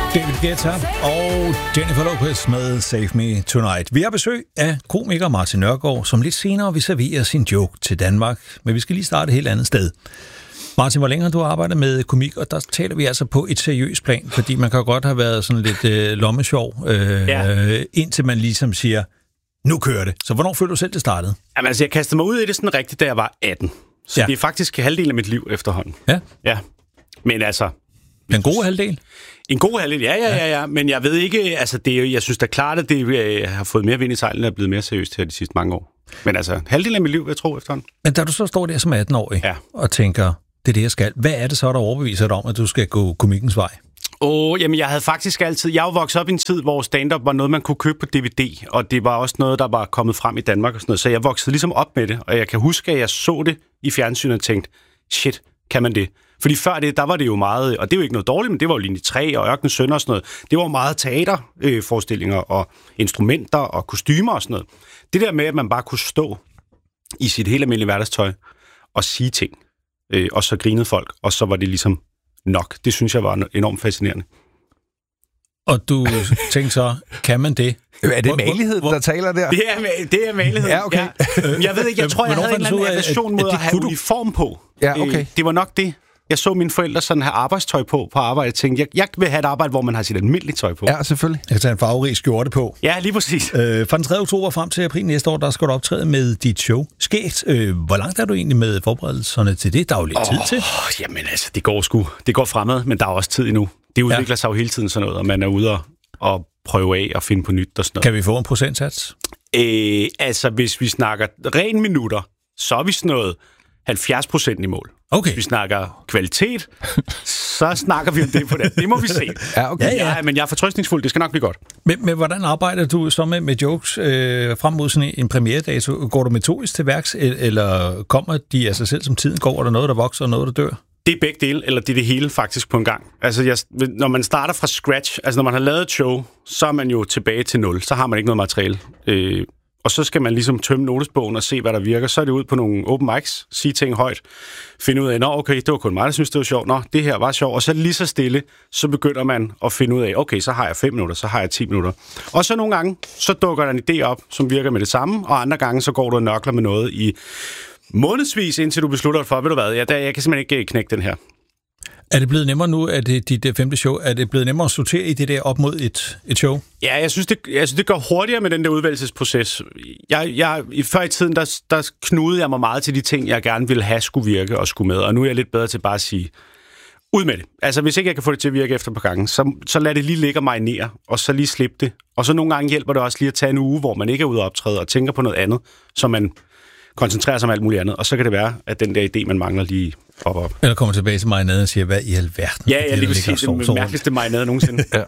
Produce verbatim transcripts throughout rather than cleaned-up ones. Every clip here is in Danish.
David Guetta og Jennifer Lopez med Save Me Tonight. Vi har besøg af komiker Martin Nørgaard, som lidt senere vil servere sin joke til Danmark. Men vi skal lige starte et helt andet sted. Martin, hvor længe har du arbejdet med komik? Og der taler vi altså på et seriøst plan, fordi man kan godt have været sådan lidt øh, lommesjov, øh, ja. indtil man ligesom siger, nu kører det. Så hvornår følte du selv, det startede? Jamen altså, jeg kastede mig ud i det sådan rigtigt, da jeg var atten. Så ja. Det er faktisk halvdelen af mit liv efterhånden. Ja? Ja. Men altså... Den gode halvdel? En god halvdel, ja, ja, ja, ja. Men jeg ved ikke, altså, det er, jeg synes da klart, at det jeg har fået mere vind i sejlen, og er blevet mere seriøst her de sidste mange år. Men altså, halvdelen af mit liv, jeg tror, efterhånden. Men da du så står der som atten-årig ja. og tænker, det er det, jeg skal. Hvad er det så, der overbeviser dig om, at du skal gå komikkens vej? Åh, oh, jamen jeg havde faktisk altid... Jeg var vokset op i en tid, hvor stand-up var noget, man kunne købe på D V D, og det var også noget, der var kommet frem i Danmark og sådan noget. Så jeg voksede ligesom op med det, og jeg kan huske, at jeg så det i fjernsynet og tænkte, shit, kan man det? Fordi før det, der var det jo meget... Og det er jo ikke noget dårligt, men det var jo Linje tre og Ørkenens Sønner og sådan noget. Det var meget teaterforestillinger øh, og instrumenter og kostymer og sådan noget. Det der med, at man bare kunne stå i sit helt almindelige hverdagstøj og sige ting, øh, og så grinede folk, og så var det ligesom nok. Det synes jeg var enormt fascinerende. Og du tænkte så, kan man det? Er det malighed, der taler der? Det er, det er malighed. Ja, okay. Ja. Jeg ved ikke, jeg tror, jeg havde en eller anden aversion mod at, at have uniform på. Ja, okay. Det var nok det. Jeg så mine forældre sådan have arbejdstøj på på arbejde. Jeg tænkte, jeg, jeg vil have et arbejde, hvor man har sit almindelige tøj på. Ja, selvfølgelig. Jeg kan tage en farverig skjorte på. Ja, lige præcis. Øh, fra den tredje oktober frem til april næste år, der skal du optræde med dit show. Skægt. Øh, hvor langt er du egentlig med forberedelserne til det? Der er jo lidt oh, tid til. Jamen altså, det går sgu. Det går fremad, men der er også tid endnu. Det udvikler ja. sig jo hele tiden sådan noget, og man er ude og, og prøve af og finde på nyt og sådan noget. Kan vi få en procentsats? Øh, altså, hvis vi snakker ren minutter, så er vi sådan noget halvfjerds procent i mål. Okay. Hvis vi snakker kvalitet, så snakker vi om det på det. Det må vi se. Ja, okay. Ja, ja. Ja, men jeg er fortrøstningsfuld. Det skal nok blive godt. Men, men hvordan arbejder du så med, med jokes øh, frem mod sådan en premieredato? Går du metodisk til værks, eller kommer de af sig selv, som tiden går? Er der noget, der vokser, og noget, der dør? Det er begge dele, eller det er det hele faktisk på en gang. Altså, jeg, når man starter fra scratch, altså når man har lavet et show, så er man jo tilbage til nul. Så har man ikke noget materiale. Øh, og så skal man ligesom tømme notesbogen og se, hvad der virker. Så er det ud på nogle open mics, sige ting højt, finde ud af, nå okay, det var kun mig, der synes, det var sjovt. Nå, det her var sjovt. Og så lige så stille, så begynder man at finde ud af, okay, så har jeg fem minutter, så har jeg ti minutter. Og så nogle gange, så dukker der en idé op, som virker med det samme, og andre gange, så går du og nørkler med noget i månedsvis, indtil du beslutter dig for, ved du hvad, jeg, jeg kan simpelthen ikke knække den her. Er det blevet nemmere nu, at det dit femte show, er det blevet nemmere at sortere i det der op mod et, et show? Ja, jeg synes, det, jeg synes, det går hurtigere med den der udvælgelsesproces. Jeg, jeg, før i tiden, der, der knudede jeg mig meget til de ting, jeg gerne ville have skulle virke og skulle med, og nu er jeg lidt bedre til bare at sige, ud med det. Altså, hvis ikke jeg kan få det til at virke efter et par gange, så, så lad det lige ligge og marinere, og så lige slippe det. Og så nogle gange hjælper det også lige at tage en uge, hvor man ikke er ude at optræde, og tænker på noget andet, så man koncentrerer sig om alt muligt andet, og så kan det være, at den der idé, man mangler, lige popper op. Eller kommer tilbage til marinade og siger, hvad i alverden? Ja, ja, lige præcis. Det mærkeligste marinade nogensinde. Ja.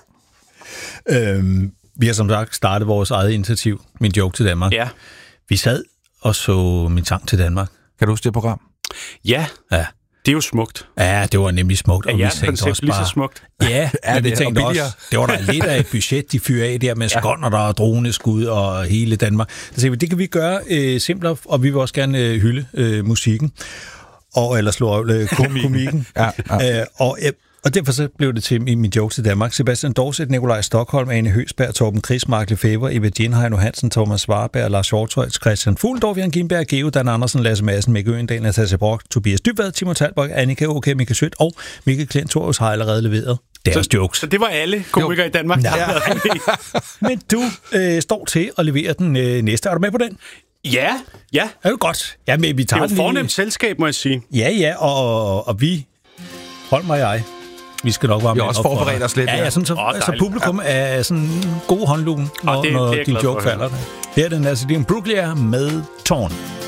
Øhm, vi har som sagt startet vores eget initiativ, Min Joke til Danmark. Ja. Vi sad og så Min Sang til Danmark. Kan du huske det program? Ja. Ja. Det er jo smukt. Ja, det var nemlig smukt. Og ja, vi tænkte også bare... lige så smukt. Ja, ja men vi tænkte også, det var der lidt af et budget, de fyrer af der med ja. skånder, der og droneskud og hele Danmark. Så sagde vi, det kan vi gøre øh, simplere, og vi vil også gerne øh, hylde øh, musikken. Og, eller slå øh, komikken. ja, ja. Øh, og, øh, og derfor så blev det til Min Joke til Danmark. Sebastian Dorset, Nikolaj Stockholm, Ane Høgsberg, Torben Chris, Mark Lefebvre, Eva Jean, Heino Hansen, Thomas Warberg, Lars Hjortøj, Christian Fuglendorf, Jan Gimberg, Geo, Dan Andersen, Lasse Madsen, Mikke Øgendal, Natasja Brock, Tobias Dybvad, Timo Talbok, Annika O K, Mikke Sødt og Mikkel Klentorius har allerede leveret deres så, jokes. Så det var alle komikere i Danmark, der havde Men du øh, står til at levere den øh, næste. Er du med på den? Ja, ja. Er det godt? Ja, men vi tager det er jo fornemt selskab, må jeg sige. Ja, ja, og, og vi, Holm og jeg, vi skal nok være med. Vi har også forberedt os lidt. Ja, ja, sådan, så, oh, altså, publikum ja. er sådan god håndlun, når, oh, det, når det din joke falder. Her er den altså, det er en Brooklyn med Tårn.